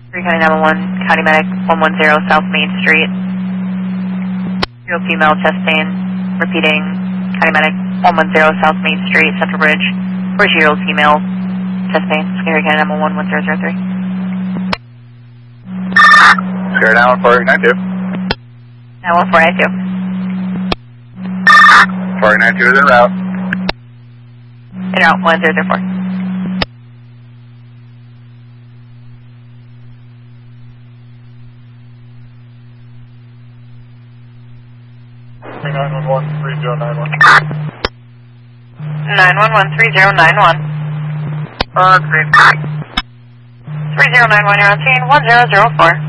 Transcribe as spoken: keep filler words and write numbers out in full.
Erie County nine one one, County Medic one one zero South Main Street. Zero female chest pain. Repeating, County Medic one one zero South Main Street, Central Bridge. four zero female chest pain. Erie County nine one one, one zero zero three. Sierra nine one four nine two. nine one four nine two. four nine two is en route. En route, one zero zero four. nine one one three zero nine one. nine one one three zero nine one. Uh, three. three zero nine one, you're on scene, one zero zero four.